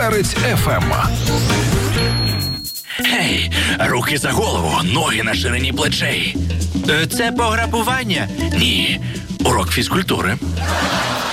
Перець ФМ. Гей, руки за голову, ноги на ширині плечей. Це пограбування? Ні, урок фізкультури.